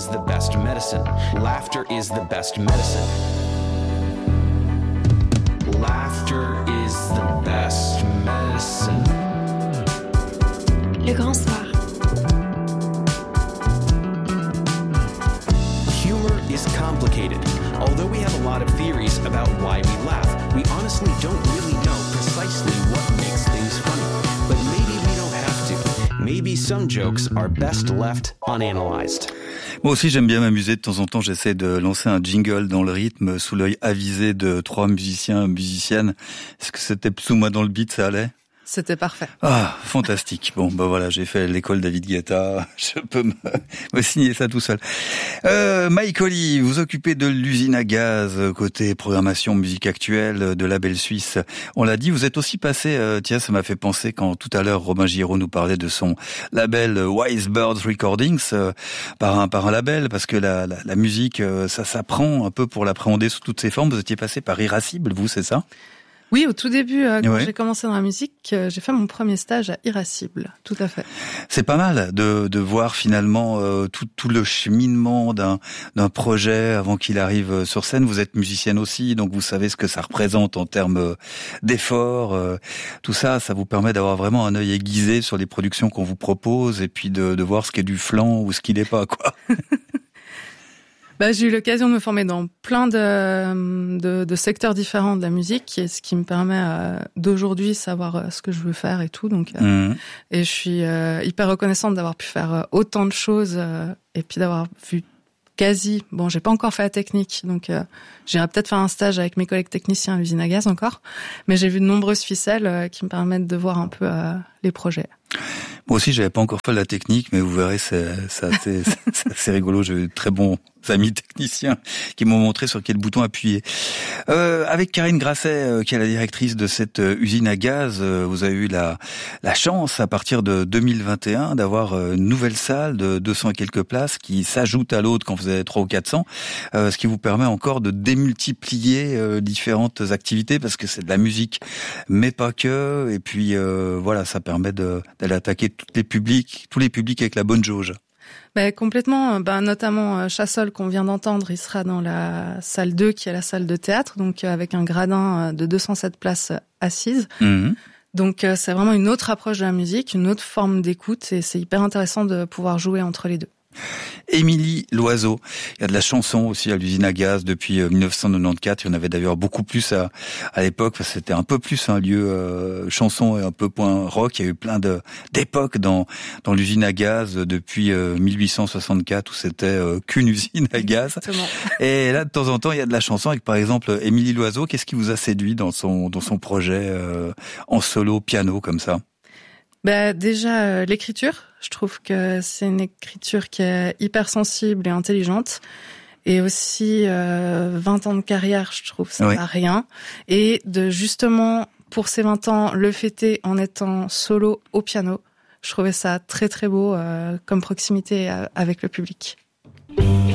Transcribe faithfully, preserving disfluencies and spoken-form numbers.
is the best medicine. Laughter is the best medicine. Laughter is the best medicine. Le grand soir. Humor is complicated. Although we have a lot of theories about why we laugh, we honestly don't really know precisely what makes things funny. But maybe we don't have to. Maybe some jokes are best left unanalyzed. Moi aussi, j'aime bien m'amuser. De temps en temps, j'essaie de lancer un jingle dans le rythme, sous l'œil avisé de trois musiciens, musiciennes. Est-ce que c'était plus ou moins dans le beat, ça allait ? C'était parfait. Ah, fantastique. Bon, bah voilà, j'ai fait l'école David Guetta. Je peux me, me signer ça tout seul. Euh, Mike Holly, vous occupez de l'usine à gaz, côté programmation musique actuelle de label suisse. On l'a dit, vous êtes aussi passé, euh, tiens, ça m'a fait penser quand tout à l'heure Romain Giraud nous parlait de son label Wise Birds Recordings, euh, par un, par un label, parce que la, la, la musique, euh, ça s'apprend un peu pour l'appréhender sous toutes ses formes. Vous étiez passé par Irascible, vous, c'est ça ? Oui, au tout début, euh, quand ouais. j'ai commencé dans la musique, euh, j'ai fait mon premier stage à Irascible, tout à fait. C'est pas mal de, de voir finalement euh, tout, tout le cheminement d'un, d'un projet avant qu'il arrive sur scène. Vous êtes musicienne aussi, donc vous savez ce que ça représente en termes d'efforts. Euh, tout ça, ça vous permet d'avoir vraiment un œil aiguisé sur les productions qu'on vous propose et puis de, de voir ce qui est du flan ou ce qui n'est pas, quoi. Bah, j'ai eu l'occasion de me former dans plein de, de, de secteurs différents de la musique, et ce qui me permet euh, d'aujourd'hui savoir euh, ce que je veux faire et tout. Donc, euh, mmh. Et je suis euh, hyper reconnaissante d'avoir pu faire euh, autant de choses euh, et puis d'avoir vu quasi. Bon, j'ai pas encore fait la technique, donc euh, j'irai peut-être faire un stage avec mes collègues techniciens à l'usine à gaz encore. Mais j'ai vu de nombreuses ficelles euh, qui me permettent de voir un peu euh, les projets. Moi aussi, j'avais pas encore fait la technique, mais vous verrez, c'est, c'est, assez, c'est assez rigolo. J'ai eu de très bons amis techniciens qui m'ont montré sur quel bouton appuyer. Euh, avec Karine Grasset, euh, qui est la directrice de cette euh, usine à gaz, euh, vous avez eu la, la chance, à partir de deux mille vingt et un, d'avoir euh, une nouvelle salle de deux cents et quelques places qui s'ajoute à l'autre quand vous avez trois ou quatre cents, euh, ce qui vous permet encore de démultiplier euh, différentes activités, parce que c'est de la musique, mais pas que. Et puis euh, voilà, ça permet de, d'aller attaquer tous les publics, tous les publics avec la bonne jauge. Ben, complètement, ben, notamment Chassol qu'on vient d'entendre, il sera dans la salle deux qui est la salle de théâtre, donc avec un gradin de deux cent sept places assises. Mmh. Donc c'est vraiment une autre approche de la musique, une autre forme d'écoute, et c'est hyper intéressant de pouvoir jouer entre les deux. Émilie Loiseau, il y a de la chanson aussi à l'usine à gaz depuis dix-neuf cent quatre-vingt-quatorze. Il y en avait d'ailleurs beaucoup plus à, à l'époque, parce que c'était un peu plus un lieu euh, chanson et un peu point rock. Il y a eu plein de d'époques dans dans l'usine à gaz depuis euh, mille huit cent soixante-quatre où c'était euh, qu'une usine à gaz. Exactement. Et là, de temps en temps, il y a de la chanson avec, par exemple, Émilie Loiseau. Qu'est-ce qui vous a séduit dans son dans son projet euh, en solo piano comme ça? Bah, déjà, euh, l'écriture. Je trouve que c'est une écriture qui est hyper sensible et intelligente. Et aussi, euh, vingt ans de carrière, je trouve ça oui. Pas rien. Et de justement, pour ces vingt ans, le fêter en étant solo au piano. Je trouvais ça très très beau euh, comme proximité avec le public.